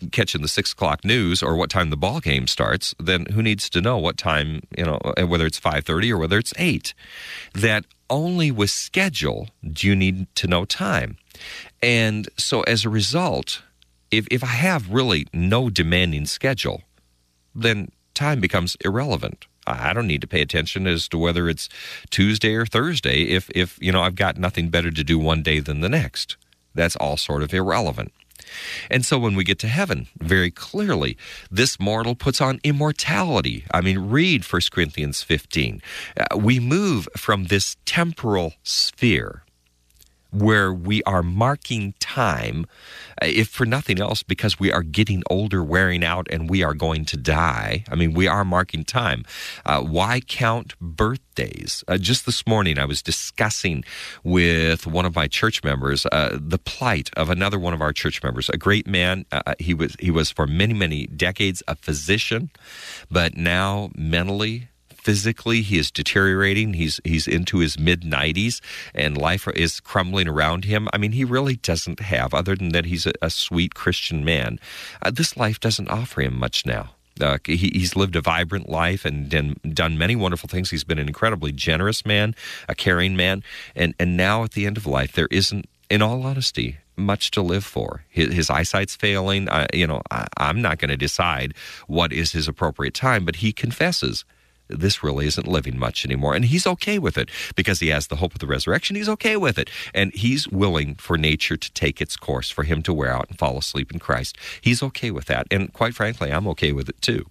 catching the 6 o'clock news or what time the ball game starts, then who needs to know what time, whether it's 5:30 or whether it's 8? That only with schedule do you need to know time. And so as a result, if I have really no demanding schedule, then time becomes irrelevant. I don't need to pay attention as to whether it's Tuesday or Thursday if I've got nothing better to do one day than the next. That's all sort of irrelevant. And so when we get to heaven, very clearly, this mortal puts on immortality. I mean, read 1 Corinthians 15. We move from this temporal sphere where we are marking time, if for nothing else, because we are getting older, wearing out, and we are going to die. I mean, we are marking time. Why count birthdays? Just this morning, I was discussing with one of my church members the plight of another one of our church members, a great man. He was for many, many decades a physician, but now mentally, physically, he is deteriorating. He's into his mid-90s, and life is crumbling around him. I mean, he really doesn't have, other than that he's a sweet Christian man, this life doesn't offer him much now. He's lived a vibrant life and done many wonderful things. He's been an incredibly generous man, a caring man, and now at the end of life, there isn't, in all honesty, much to live for. His eyesight's failing. I'm not going to decide what is his appropriate time, but he confesses this really isn't living much anymore. And he's okay with it because he has the hope of the resurrection. He's okay with it. And he's willing for nature to take its course, for him to wear out and fall asleep in Christ. He's okay with that. And quite frankly, I'm okay with it too.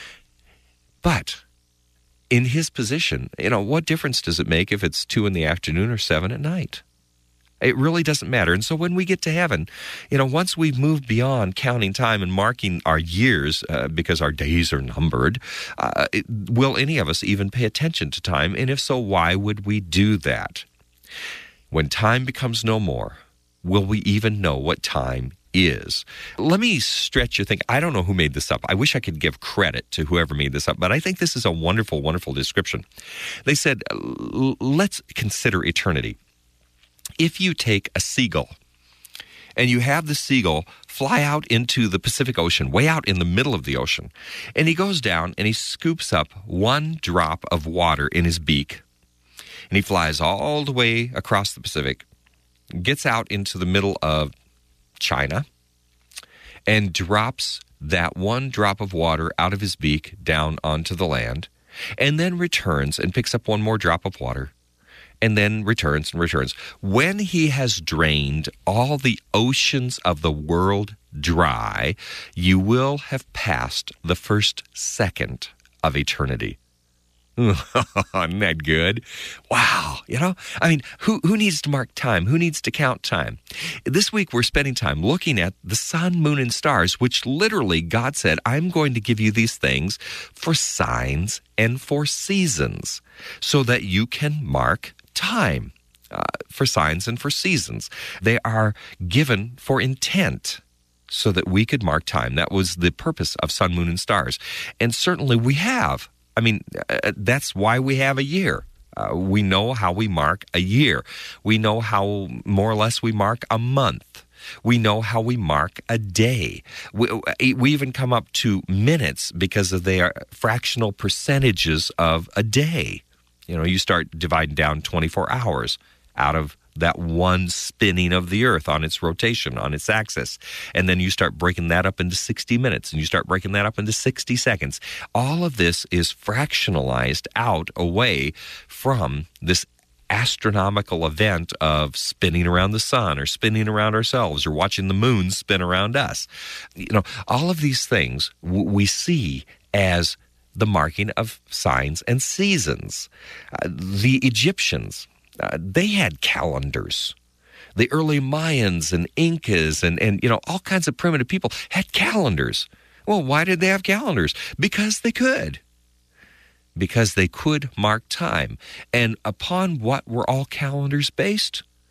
But in his position, what difference does it make if it's 2 p.m. or 7 p.m? It really doesn't matter. And so when we get to heaven, once we've moved beyond counting time and marking our years because our days are numbered, will any of us even pay attention to time? And if so, why would we do that? When time becomes no more, will we even know what time is? Let me stretch your thinking. I don't know who made this up. I wish I could give credit to whoever made this up, but I think this is a wonderful, wonderful description. They said, let's consider eternity. If you take a seagull and you have the seagull fly out into the Pacific Ocean, way out in the middle of the ocean, and he goes down and he scoops up one drop of water in his beak, and he flies all the way across the Pacific, gets out into the middle of China, and drops that one drop of water out of his beak down onto the land, and then returns and picks up one more drop of water, and then returns and returns. When he has drained all the oceans of the world dry, you will have passed the first second of eternity. Isn't that good? Wow. Who needs to mark time? Who needs to count time? This week we're spending time looking at the sun, moon, and stars, which literally God said, I'm going to give you these things for signs and for seasons so that you can mark time for signs and for seasons. They are given for intent so that we could mark time. That was the purpose of sun, moon, and stars. And certainly we have. That's why we have a year. We know how we mark a year. We know how more or less we mark a month. We know how we mark a day. We even come up to minutes because of their fractional percentages of a day. You start dividing down 24 hours out of that one spinning of the earth on its rotation, on its axis. And then you start breaking that up into 60 minutes, and you start breaking that up into 60 seconds. All of this is fractionalized out away from this astronomical event of spinning around the sun or spinning around ourselves or watching the moon spin around us. All of these things we see as the marking of signs and seasons. The Egyptians, they had calendars. The early Mayans and Incas and all kinds of primitive people had calendars. Well, why did they have calendars? Because they could. Because they could mark time. And upon what were all calendars based?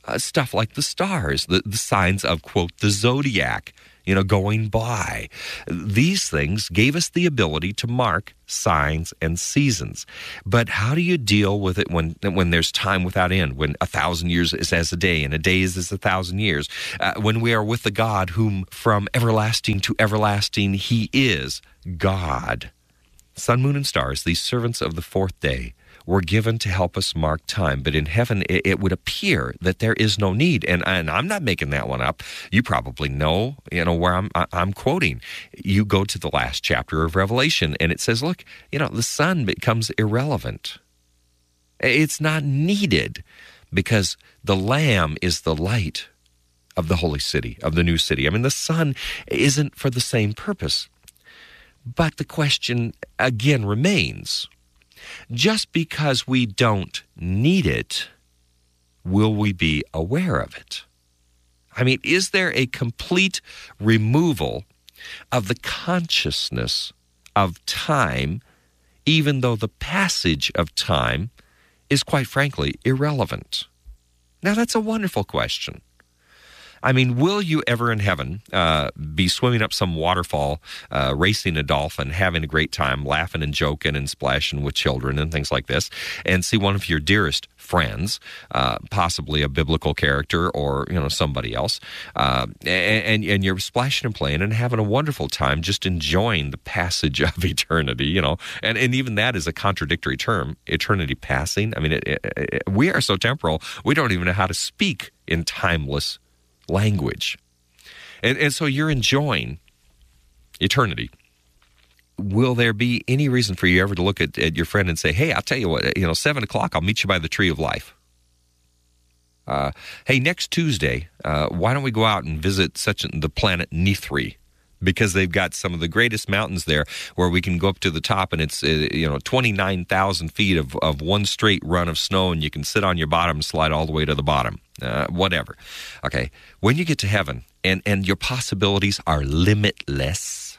stuff like the stars, the signs of, quote, the zodiac, going by. These things gave us the ability to mark signs and seasons. But how do you deal with it when there's time without end, when 1,000 years is as a day and a day is as 1,000 years, when we are with the God whom from everlasting to everlasting he is God? Sun, moon, and stars, these servants of the fourth day, were given to help us mark time. But in heaven, it would appear that there is no need. And I'm not making that one up. You probably know, where I'm quoting. You go to the last chapter of Revelation, and it says, look, the sun becomes irrelevant. It's not needed because the Lamb is the light of the holy city, of the new city. I mean, the sun isn't for the same purpose. But the question, again, remains, just because we don't need it, will we be aware of it? I mean, is there a complete removal of the consciousness of time, even though the passage of time is, quite frankly, irrelevant? Now, that's a wonderful question. I mean, will you ever in heaven be swimming up some waterfall, racing a dolphin, having a great time, laughing and joking and splashing with children and things like this, and see one of your dearest friends, possibly a biblical character or, somebody else, and you're splashing and playing and having a wonderful time, just enjoying the passage of eternity, and even that is a contradictory term, eternity passing. I mean, we are so temporal, we don't even know how to speak in timeless language. And so you're enjoying eternity. Will there be any reason for you ever to look at your friend and say, hey, I'll tell you what, 7 o'clock, I'll meet you by the tree of life. Hey, next Tuesday, why don't we go out and visit the planet Nithri? Because they've got some of the greatest mountains there where we can go up to the top and it's, 29,000 feet of one straight run of snow, and you can sit on your bottom and slide all the way to the bottom. Whatever. Okay, when you get to heaven and your possibilities are limitless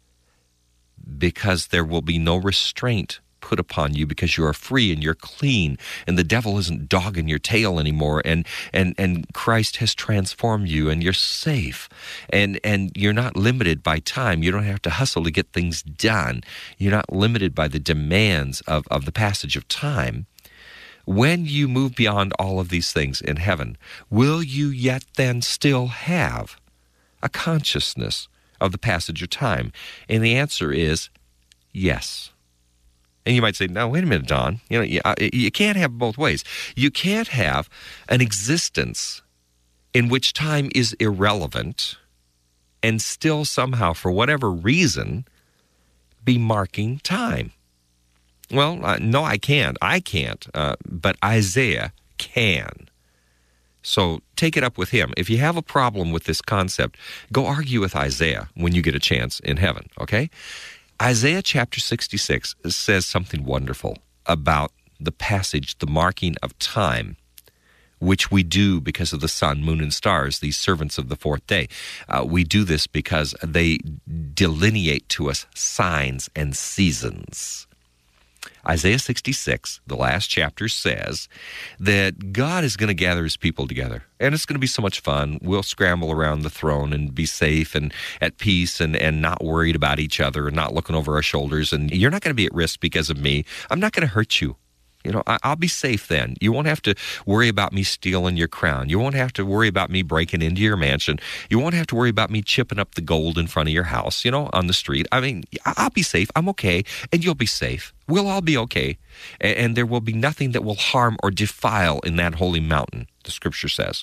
because there will be no restraint put upon you because you are free and you're clean and the devil isn't dogging your tail anymore and Christ has transformed you and you're safe and you're not limited by time. You don't have to hustle to get things done. You're not limited by the demands of the passage of time. When you move beyond all of these things in heaven, will you yet then still have a consciousness of the passage of time? And the answer is yes. And you might say, no, wait a minute, Don. You can't have both ways. You can't have an existence in which time is irrelevant and still somehow, for whatever reason, be marking time. Well, no, I can't. But Isaiah can. So take it up with him. If you have a problem with this concept, go argue with Isaiah when you get a chance in heaven, okay? Isaiah chapter 66 says something wonderful about the passage, the marking of time, which we do because of the sun, moon, and stars, these servants of the fourth day. We do this because they delineate to us signs and seasons. Isaiah 66, the last chapter, says that God is going to gather his people together, and it's going to be so much fun. We'll scramble around the throne and be safe and at peace and not worried about each other and not looking over our shoulders, and you're not going to be at risk because of me. I'm not going to hurt you. I'll be safe then. You won't have to worry about me stealing your crown. You won't have to worry about me breaking into your mansion. You won't have to worry about me chipping up the gold in front of your house, on the street. I mean, I'll be safe. I'm okay. And you'll be safe. We'll all be okay. And there will be nothing that will harm or defile in that holy mountain, the scripture says.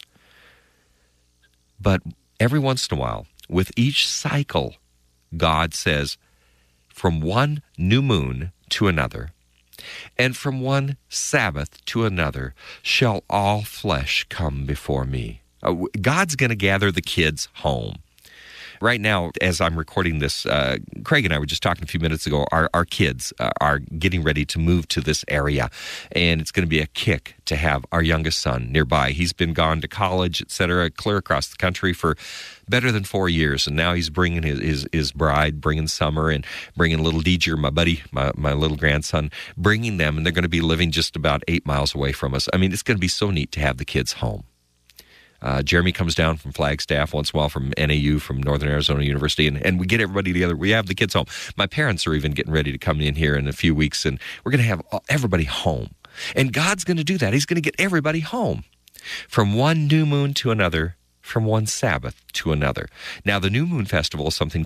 But every once in a while, with each cycle, God says, from one new moon to another, and from one Sabbath to another shall all flesh come before me. God's going to gather the kids home. Right now, as I'm recording this, Craig and I were just talking a few minutes ago, our kids are getting ready to move to this area, and it's going to be a kick to have our youngest son nearby. He's been gone to college, etc., clear across the country for better than 4 years, and now he's bringing his bride, bringing Summer, and bringing little Deeger, my buddy, my little grandson, bringing them, and they're going to be living just about 8 miles away from us. I mean, it's going to be so neat to have the kids home. Jeremy comes down from Flagstaff once in a while, from NAU, from Northern Arizona University, and we get everybody together. We have the kids home. My parents are even getting ready to come in here in a few weeks, and we're going to have everybody home. And God's going to do that. He's going to get everybody home from one new moon to another, from one Sabbath to another. Now, the New Moon Festival is something